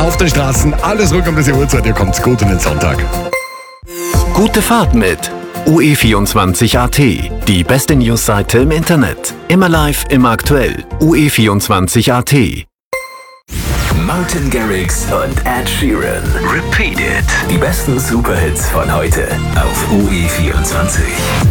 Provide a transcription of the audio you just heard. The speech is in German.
auf den Straßen, alles rund um diese Uhrzeit. Ihr kommt gut in den Sonntag. Gute Fahrt mit UE24.at, die beste Newsseite im Internet. Immer live, immer aktuell. UE24.at. Martin Garrix und Ed Sheeran. Repeat It. Die besten Superhits von heute auf UE24.